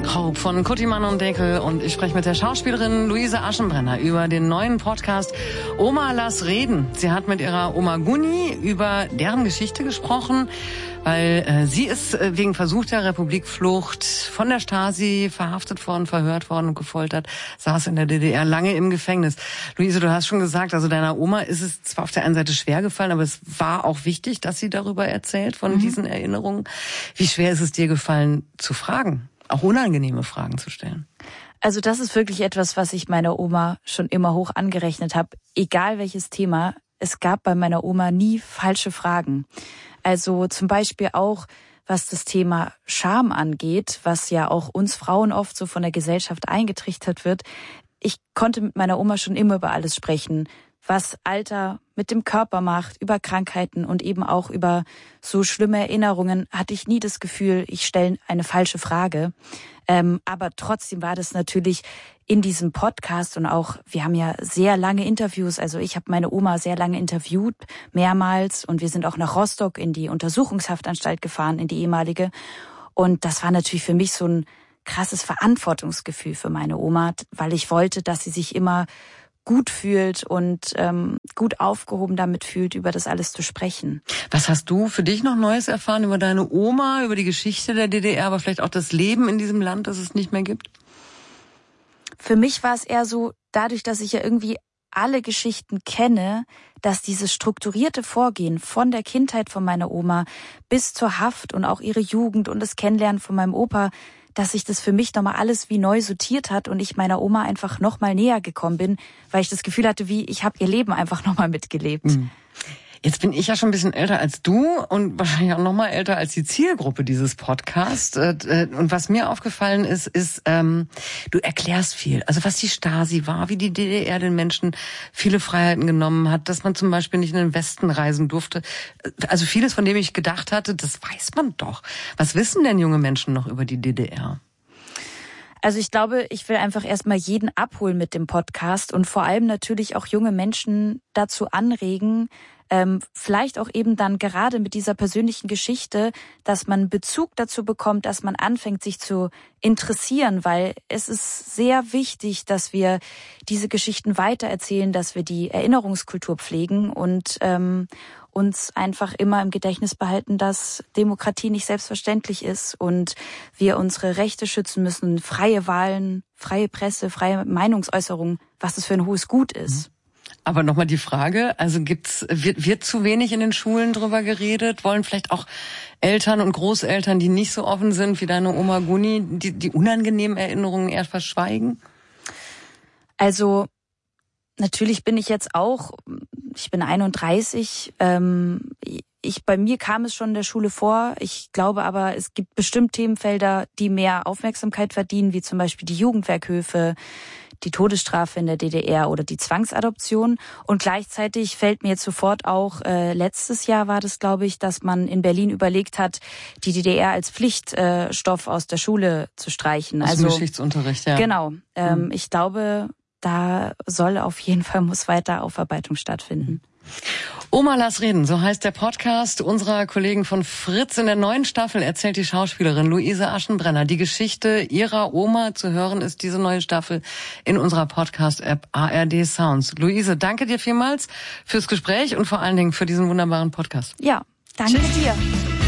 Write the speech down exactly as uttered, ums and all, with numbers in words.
Hope von Kuttimann und Deckel und ich spreche mit der Schauspielerin Luise Aschenbrenner über den neuen Podcast Oma lass reden. Sie hat mit ihrer Oma Gunni über deren Geschichte gesprochen, weil äh, sie ist äh, wegen versuchter Republikflucht von der Stasi verhaftet worden, verhört worden und gefoltert, saß in der D D R lange im Gefängnis. Luise, du hast schon gesagt, also deiner Oma ist es zwar auf der einen Seite schwer gefallen, aber es war auch wichtig, dass sie darüber erzählt, von mhm. diesen Erinnerungen. Wie schwer ist es dir gefallen zu fragen? Auch unangenehme Fragen zu stellen? Also das ist wirklich etwas, was ich meiner Oma schon immer hoch angerechnet habe. Egal welches Thema, es gab bei meiner Oma nie falsche Fragen. Also zum Beispiel auch, was das Thema Scham angeht, was ja auch uns Frauen oft so von der Gesellschaft eingetrichtert wird. Ich konnte mit meiner Oma schon immer über alles sprechen, was Alter mit dem Körper macht, über Krankheiten und eben auch über so schlimme Erinnerungen, hatte ich nie das Gefühl, ich stelle eine falsche Frage. Ähm, aber trotzdem war das natürlich in diesem Podcast und auch, wir haben ja sehr lange Interviews, also ich habe meine Oma sehr lange interviewt, mehrmals, und wir sind auch nach Rostock in die Untersuchungshaftanstalt gefahren, in die ehemalige. Und das war natürlich für mich so ein krasses Verantwortungsgefühl für meine Oma, weil ich wollte, dass sie sich immer gut fühlt und ähm, gut aufgehoben damit fühlt, über das alles zu sprechen. Was hast du für dich noch Neues erfahren über deine Oma, über die Geschichte der D D R, aber vielleicht auch das Leben in diesem Land, das es nicht mehr gibt? Für mich war es eher so, dadurch, dass ich ja irgendwie alle Geschichten kenne, dass dieses strukturierte Vorgehen von der Kindheit von meiner Oma bis zur Haft und auch ihre Jugend und das Kennenlernen von meinem Opa, dass sich das für mich nochmal alles wie neu sortiert hat und ich meiner Oma einfach nochmal näher gekommen bin, weil ich das Gefühl hatte, wie ich habe ihr Leben einfach nochmal mitgelebt. Mhm. Jetzt bin ich ja schon ein bisschen älter als du und wahrscheinlich auch noch mal älter als die Zielgruppe dieses Podcasts. Und was mir aufgefallen ist, ist, ähm, du erklärst viel. Also was die Stasi war, wie die D D R den Menschen viele Freiheiten genommen hat, dass man zum Beispiel nicht in den Westen reisen durfte. Also vieles, von dem ich gedacht hatte, das weiß man doch. Was wissen denn junge Menschen noch über die D D R? Also ich glaube, ich will einfach erstmal jeden abholen mit dem Podcast und vor allem natürlich auch junge Menschen dazu anregen, ähm, vielleicht auch eben dann gerade mit dieser persönlichen Geschichte, dass man Bezug dazu bekommt, dass man anfängt, sich zu interessieren, weil es ist sehr wichtig, dass wir diese Geschichten weitererzählen, dass wir die Erinnerungskultur pflegen und ähm, uns einfach immer im Gedächtnis behalten, dass Demokratie nicht selbstverständlich ist und wir unsere Rechte schützen müssen, freie Wahlen, freie Presse, freie Meinungsäußerung, was das für ein hohes Gut ist. Aber nochmal die Frage, also gibt's, wird, wird zu wenig in den Schulen drüber geredet? Wollen vielleicht auch Eltern und Großeltern, die nicht so offen sind wie deine Oma Gunni, die, die unangenehmen Erinnerungen eher verschweigen? Also natürlich bin ich jetzt auch, ich bin einunddreißig, ähm, ich, bei mir kam es schon in der Schule vor. Ich glaube aber, es gibt bestimmt Themenfelder, die mehr Aufmerksamkeit verdienen, wie zum Beispiel die Jugendwerkhöfe, die Todesstrafe in der D D R oder die Zwangsadoption. Und gleichzeitig fällt mir jetzt sofort auch, äh, letztes Jahr war das, glaube ich, dass man in Berlin überlegt hat, die D D R als Pflichtstoff äh, aus der Schule zu streichen. Also Geschichtsunterricht, ja. Genau. Ähm, mhm. Ich glaube, da soll auf jeden Fall, muss weiter Aufarbeitung stattfinden. Oma lass reden, so heißt der Podcast unserer Kollegen von Fritz. In der neuen Staffel erzählt die Schauspielerin Luise Aschenbrenner die Geschichte ihrer Oma. Zu hören ist diese neue Staffel in unserer Podcast-App A R D Sounds. Luise, danke dir vielmals fürs Gespräch und vor allen Dingen für diesen wunderbaren Podcast. Ja, danke Tschüss. dir.